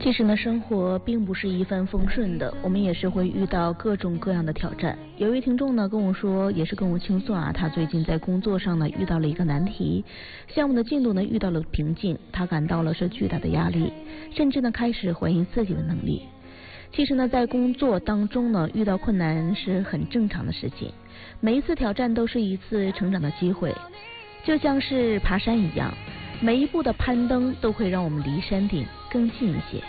其实呢，生活并不是一帆风顺的，我们也是会遇到各种各样的挑战。有一位听众呢跟我说，也是跟我倾诉啊，他最近在工作上呢遇到了一个难题，项目的进度呢遇到了瓶颈，他感到了是巨大的压力，甚至呢开始怀疑自己的能力。其实呢，在工作当中呢，遇到困难是很正常的事情，每一次挑战都是一次成长的机会，就像是爬山一样，每一步的攀登都会让我们离山顶更近一些。